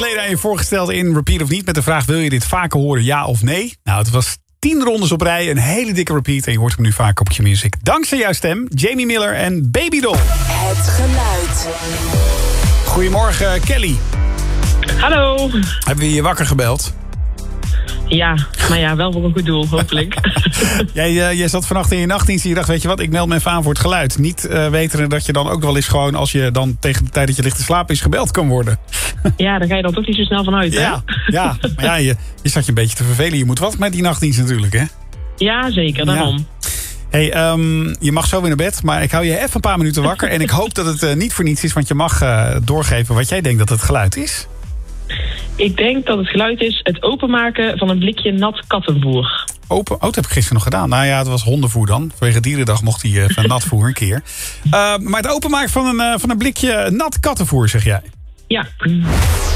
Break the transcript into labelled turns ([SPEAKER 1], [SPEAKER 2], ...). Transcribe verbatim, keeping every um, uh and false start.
[SPEAKER 1] geleden aan je voorgesteld in Repeat of Niet met de vraag: wil je dit vaker horen, ja of nee? Nou, het was tien rondes op rij, een hele dikke repeat en je hoort hem nu vaak op Q-Music. Dankzij jouw stem, Jamie Miller en Babydoll.
[SPEAKER 2] Het geluid.
[SPEAKER 1] Goedemorgen, Kelly.
[SPEAKER 3] Hallo.
[SPEAKER 1] Hebben we je wakker gebeld?
[SPEAKER 3] Ja, maar ja, wel voor een goed doel, hopelijk.
[SPEAKER 1] jij, uh, jij zat vannacht in je nachtdienst en je dacht, weet je wat, ik meld me even aan voor het geluid. Niet uh, wetende dat je dan ook wel eens gewoon, als je dan tegen de tijd dat je ligt te slapen is, gebeld kan worden.
[SPEAKER 3] Ja, daar ga je dan toch niet zo snel van uit, hè?
[SPEAKER 1] Ja, ja. Maar ja, je, je zat je een beetje te vervelen. Je moet wat met die nachtdienst natuurlijk, hè?
[SPEAKER 3] Ja, zeker, daarom.
[SPEAKER 1] Ja. Hey, um, je mag zo weer naar bed, maar ik hou je even een paar minuten wakker. En ik hoop dat het uh, niet voor niets is, want je mag uh, doorgeven wat jij denkt dat het geluid is.
[SPEAKER 3] Ik denk dat het geluid is het openmaken van een blikje nat kattenvoer.
[SPEAKER 1] Open? Oh, dat heb ik gisteren nog gedaan. Nou ja, het was hondenvoer dan. Vanwege Dierendag mocht hij uh, van nat voer een keer. Uh, maar het openmaken van een, uh, van een blikje nat kattenvoer, zeg jij?
[SPEAKER 3] Ja.